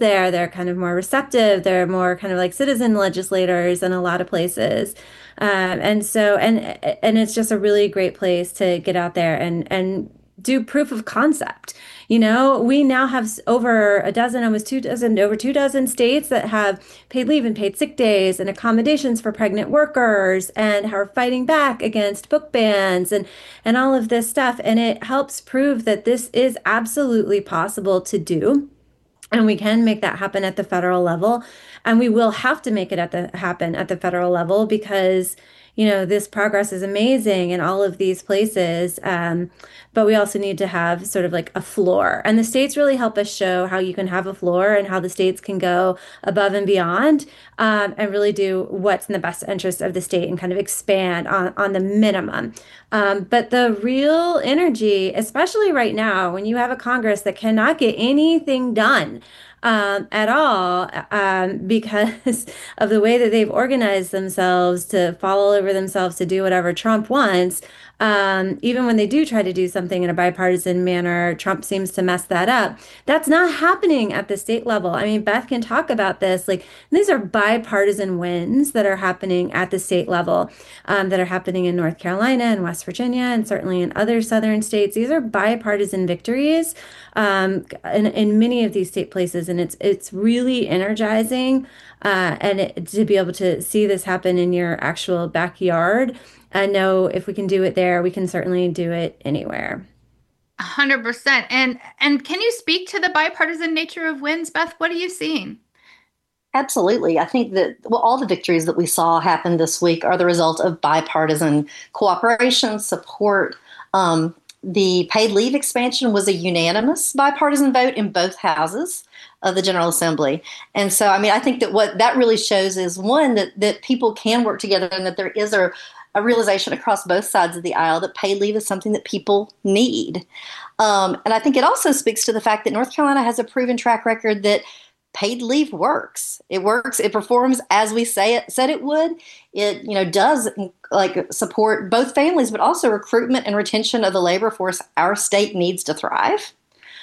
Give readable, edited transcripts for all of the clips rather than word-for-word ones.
there. They're kind of more receptive. They're more kind of like citizen legislators in a lot of places. And it's just a really great place to get out there and do proof of concept. You know, we now have over a dozen, almost 2 dozen, over 2 dozen states that have paid leave and paid sick days and accommodations for pregnant workers and are fighting back against book bans and all of this stuff. And it helps prove that this is absolutely possible to do. And we can make that happen at the federal level. And we will have to make it happen at the federal level because, you know, this progress is amazing in all of these places. But we also need to have sort of like a floor. And the states really help us show how you can have a floor and how the states can go above and beyond, and really do what's in the best interest of the state and kind of expand on the minimum. But the real energy, especially right now, when you have a Congress that cannot get anything done at all, because of the way that they've organized themselves to fall all over themselves to do whatever Trump wants. Even when they do try to do something in a bipartisan manner, Trump seems to mess that up. That's not happening at the state level. I mean, Beth can talk about this. Like, these are bipartisan wins that are happening at the state level, that are happening in North Carolina and West Virginia, and certainly in other southern states. These are bipartisan victories, in many of these state places, and it's really energizing. To be able to see this happen in your actual backyard, I know if we can do it there, we can certainly do it anywhere. 100%. And can you speak to the bipartisan nature of wins, Beth? What are you seeing? Absolutely. I think that well, all the victories that we saw happen this week are the result of bipartisan cooperation, support. The paid leave expansion was a unanimous bipartisan vote in both houses of the General Assembly. And so, I mean, I think that what that really shows is one, that people can work together and that there is a realization across both sides of the aisle that paid leave is something that people need. And I think it also speaks to the fact that North Carolina has a proven track record that paid leave works. It works. It performs as we said it would. It, does like support both families, but also recruitment and retention of the labor force our state needs to thrive.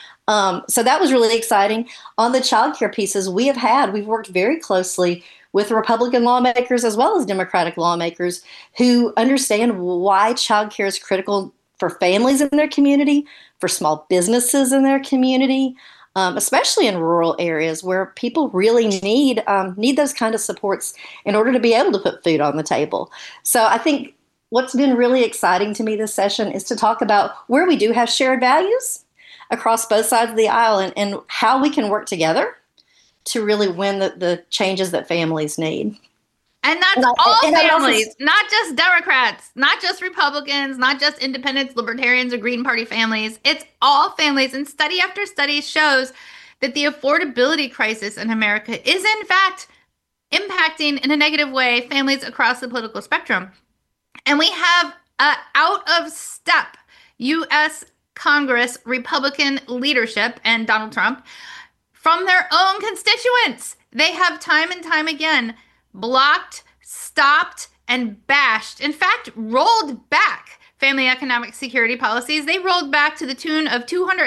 So that was really exciting. On the child care pieces, we've worked very closely with Republican lawmakers as well as Democratic lawmakers who understand why child care is critical for families in their community, for small businesses in their community, especially in rural areas where people really need those kind of supports in order to be able to put food on the table. So I think what's been really exciting to me this session is to talk about where we do have shared values across both sides of the aisle and how we can work together to really win the changes that families need. And that's all families, not just Democrats, not just Republicans, not just independents, libertarians, or Green Party families. It's all families. And study after study shows that the affordability crisis in America is, in fact, impacting in a negative way families across the political spectrum. And we have out of step U.S. Congress Republican leadership and Donald Trump from their own constituents. They have time and time again blocked, stopped, and bashed, in fact, rolled back family economic security policies. They rolled back to the tune of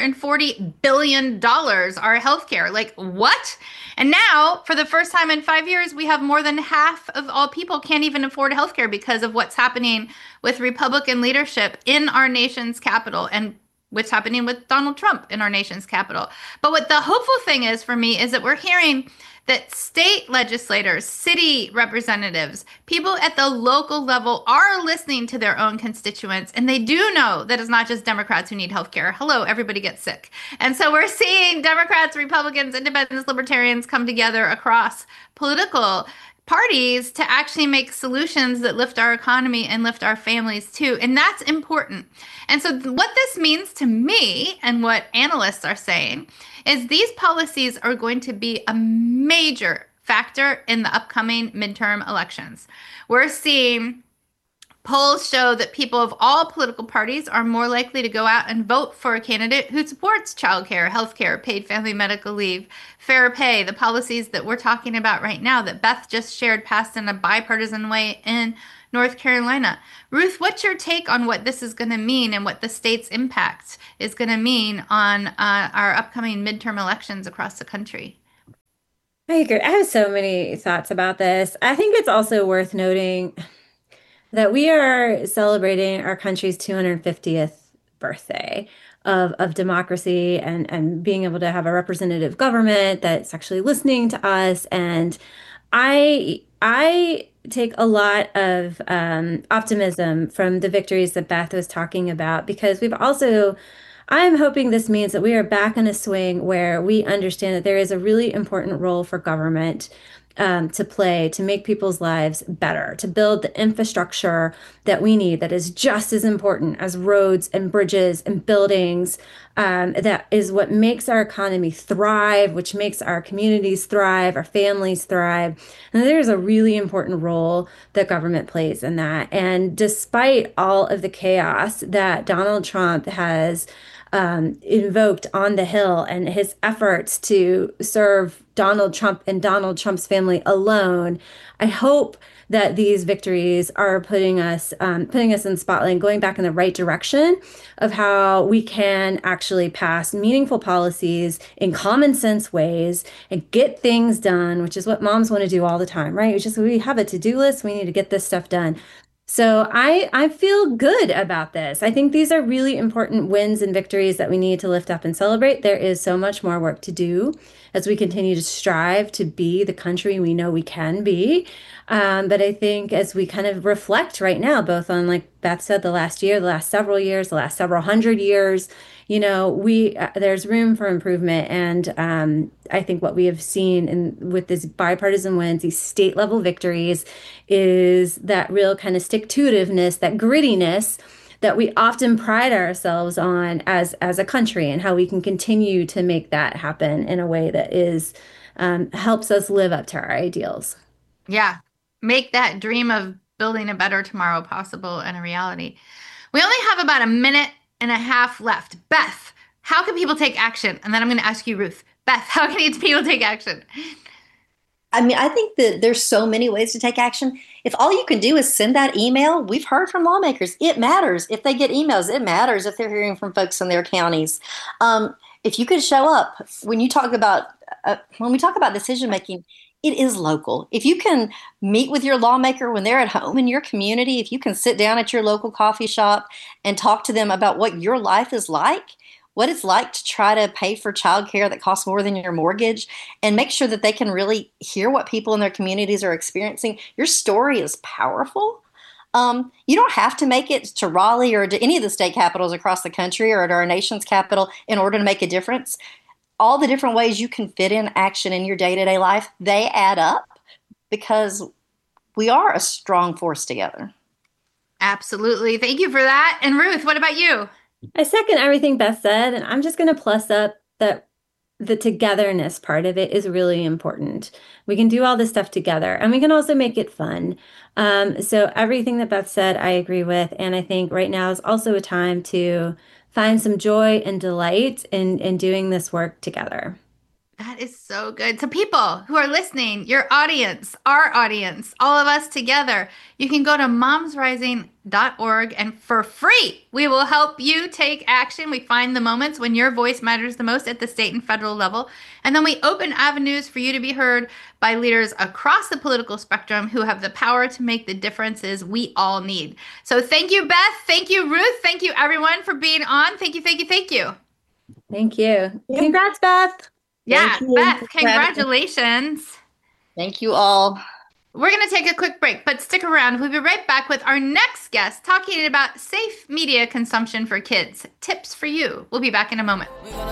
$240 billion our healthcare. Like, what? And now, for the first time in 5 years, we have more than half of all people can't even afford healthcare because of what's happening with Republican leadership in our nation's capital and what's happening with Donald Trump in our nation's capital. But what the hopeful thing is for me is that we're hearing that state legislators, city representatives, people at the local level are listening to their own constituents. And they do know that it's not just Democrats who need health care. Hello, everybody gets sick. And so we're seeing Democrats, Republicans, independents, libertarians come together across political parties to actually make solutions that lift our economy and lift our families too. And that's important. And so what this means to me and what analysts are saying is these policies are going to be a major factor in the upcoming midterm elections. We're seeing polls show that people of all political parties are more likely to go out and vote for a candidate who supports childcare, healthcare, paid family medical leave, fair pay, the policies that we're talking about right now that Beth just shared passed in a bipartisan way in North Carolina. Ruth, what's your take on what this is going to mean and what the state's impact is going to mean on our upcoming midterm elections across the country? I agree. I have so many thoughts about this. I think it's also worth noting that we are celebrating our country's 250th birthday of democracy and being able to have a representative government that's actually listening to us. And I take a lot of optimism from the victories that Beth was talking about because we've also I'm hoping this means that we are back in a swing where we understand that there is a really important role for government to play to make people's lives better, to build the infrastructure that we need that is just as important as roads and bridges and buildings. That is what makes our economy thrive, which makes our communities thrive, our families thrive. And there's a really important role that government plays in that. And despite all of the chaos that Donald Trump has invoked on the Hill and his efforts to serve Donald Trump and Donald Trump's family alone, I hope that these victories are putting us in the spotlight and going back in the right direction of how we can actually pass meaningful policies in common sense ways and get things done, which is what moms want to do all the time, right? It's just we have a to-do list, we need to get this stuff done. So I feel good about this. I think these are really important wins and victories that we need to lift up and celebrate. There is so much more work to do as we continue to strive to be the country we know we can be. But I think as we kind of reflect right now, both on, like Beth said, the last year, the last several years, the last several hundred years, we there's room for improvement. And I think what we have seen with these bipartisan wins, these state level victories, is that real kind of stick-to-itiveness, that grittiness that we often pride ourselves on as a country, and how we can continue to make that happen in a way that is helps us live up to our ideals. Yeah. Make that dream of building a better tomorrow possible and a reality. We only have about a minute and a half left. Beth, how can people take action? And then I'm going to ask you, Ruth. Beth, how can people take action? I mean, I think that there's so many ways to take action. If all you can do is send that email, we've heard from lawmakers. It matters if they get emails. It matters if they're hearing from folks in their counties. If you could show up when you talk about when we talk about decision making, it is local. If you can meet with your lawmaker when they're at home in your community, if you can sit down at your local coffee shop and talk to them about what your life is like, what it's like to try to pay for childcare that costs more than your mortgage, and make sure that they can really hear what people in their communities are experiencing. Your story is powerful. You don't have to make it to Raleigh or to any of the state capitals across the country or to our nation's capital in order to make a difference. All the different ways you can fit in action in your day-to-day life, they add up because we are a strong force together. Absolutely. Thank you for that. And Ruth, what about you? I second everything Beth said, and I'm just going to plus up that the togetherness part of it is really important. We can do all this stuff together, and we can also make it fun. So everything that Beth said, I agree with, and I think right now is also a time to find some joy and delight in doing this work together. That is so good. So people who are listening, your audience, our audience, all of us together, you can go to momsrising.org and for free, we will help you take action. We find the moments when your voice matters the most at the state and federal level. And then we open avenues for you to be heard by leaders across the political spectrum who have the power to make the differences we all need. So thank you, Beth. Thank you, Ruth. Thank you, everyone, for being on. Thank you, thank you, thank you. Thank you. Congrats, Beth. Yeah, Beth, congratulations. Thank you all. We're going to take a quick break, but stick around. We'll be right back with our next guest talking about safe media consumption for kids. Tips for you. We'll be back in a moment.